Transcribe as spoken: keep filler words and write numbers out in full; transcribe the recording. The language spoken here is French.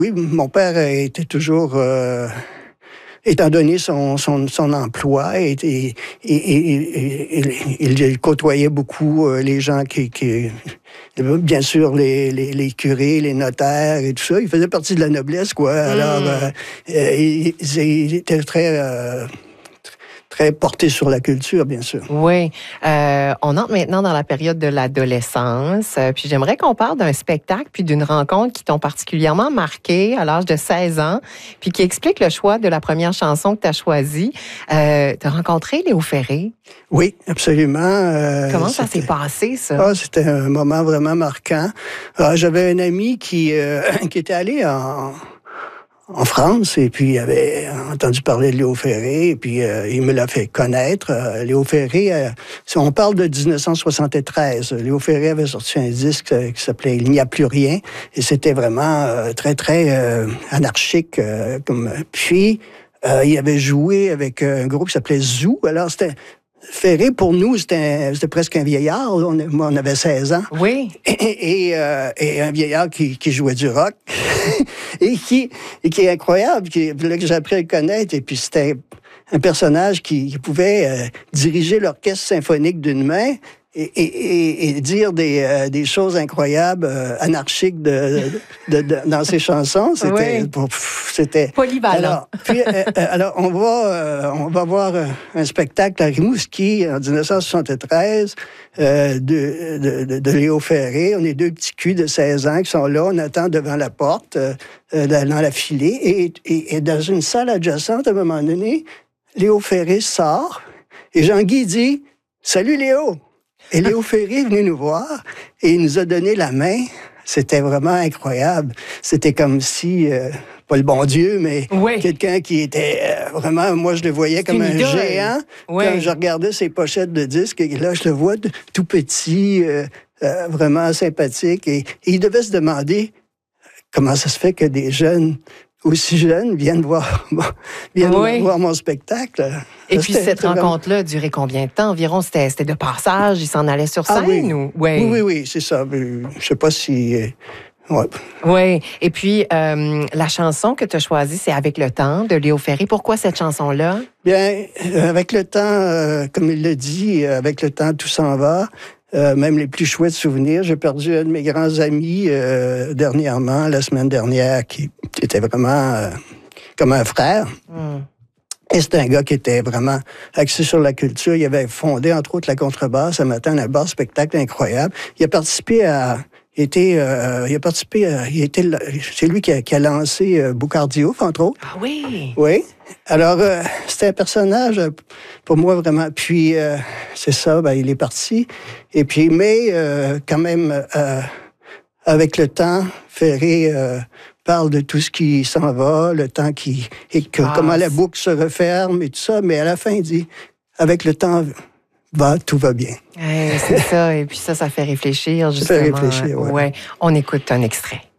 Oui, mon père était toujours... Euh, étant donné son, son, son emploi, et, et, et, et, et, il côtoyait beaucoup les gens qui... qui bien sûr, les, les, les curés, les notaires et tout ça. Il faisait partie de la noblesse, quoi. Alors, mmh. euh, il, il était très... Euh, très porté sur la culture, bien sûr. Oui. Euh, on entre maintenant dans la période de l'adolescence. Euh, puis j'aimerais qu'on parle d'un spectacle puis d'une rencontre qui t'ont particulièrement marqué à l'âge de seize ans, puis qui explique le choix de la première chanson que tu as choisie. Euh, tu as rencontré Léo Ferré? Oui, absolument. Euh, Comment ça s'est passé, ça? Ah, c'était un moment vraiment marquant. Alors, j'avais un ami qui, euh, qui était allé en... en France, et puis il avait entendu parler de Léo Ferré, et puis euh, il me l'a fait connaître. Euh, Léo Ferré, euh, si on parle de dix-neuf cent soixante-treize, Léo Ferré avait sorti un disque euh, qui s'appelait « Il n'y a plus rien », et c'était vraiment euh, très, très euh, anarchique. Euh, comme... Puis, euh, il avait joué avec un groupe qui s'appelait Zoo, alors c'était... Ferré, pour nous, c'était, c'était presque un vieillard. On, moi, on avait seize ans. Oui. Et, et, euh, et un vieillard qui, qui jouait du rock et, qui, et qui est incroyable, qui, là, que j'ai appris à le connaître. Et puis, c'était un personnage qui, qui pouvait euh, diriger l'orchestre symphonique d'une main et, et, et dire des, euh, des choses incroyables, euh, anarchiques de, de, de, dans ses chansons. C'était... Oui. Pff, c'était polyvalent. Alors, puis, euh, alors on, va, euh, on va voir un spectacle à Rimouski en dix-neuf cent soixante-treize euh, de, de, de, de Léo Ferré. On est deux petits culs de seize ans qui sont là. On attend devant la porte, euh, dans la filée. Et, et, et dans une salle adjacente, à un moment donné, Léo Ferré sort et Jean-Guy dit « Salut Léo !» Et Léo Ferré est venu nous voir et il nous a donné la main. C'était vraiment incroyable. C'était comme si, euh, pas le bon Dieu, mais oui. quelqu'un qui était euh, vraiment, moi je le voyais comme un idole. géant. Oui. Quand je regardais ses pochettes de disques, et là je le vois tout petit, euh, euh, vraiment sympathique. Et, et il devait se demander comment ça se fait que des jeunes aussi jeunes viennent voir, viennent oui. voir mon spectacle. Et ça, puis cette rencontre-là a duré combien de temps environ? C'était, c'était de passage? Ils s'en allaient sur scène? Ah, oui. Ou... Oui. oui, oui, oui, c'est ça. Je sais pas si... Ouais. Oui. Et puis, euh, la chanson que tu as choisie, c'est « Avec le temps » de Léo Ferré. Pourquoi cette chanson-là? Bien, avec le temps, euh, comme il l'a dit, avec le temps, tout s'en va. Euh, même les plus chouettes souvenirs. J'ai perdu un de mes grands amis euh, dernièrement, la semaine dernière, qui, qui était vraiment euh, comme un frère. Mm. Et c'était un gars qui était vraiment axé sur la culture. Il avait fondé, entre autres, la contrebasse à Matane, un bar spectacle incroyable. Il a participé à... Il, était, euh, il a participé à... Il était, c'est lui qui a, qui a lancé euh, Boucardiouf, entre autres. Ah oui? Oui. Alors, euh, c'était un personnage, euh, pour moi, vraiment. Puis, euh, c'est ça, ben, il est parti. Et puis, mais, euh, quand même, euh, avec le temps, Ferré euh, parle de tout ce qui s'en va, le temps qui... et que, ah, comment la boucle se referme et tout ça. Mais à la fin, il dit, avec le temps... Va, tout va bien. Ouais, c'est ça. Et puis ça, ça fait réfléchir, justement. Ça fait réfléchir, oui. Ouais. On écoute un extrait.